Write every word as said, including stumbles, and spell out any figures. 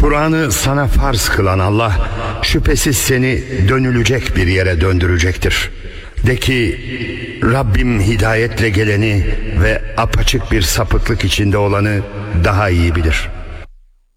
Kur'an'ı sana farz kılan Allah şüphesiz seni dönülecek bir yere döndürecektir. De ki Rabbim hidayetle geleni ve apaçık bir sapıklık içinde olanı daha iyi bilir.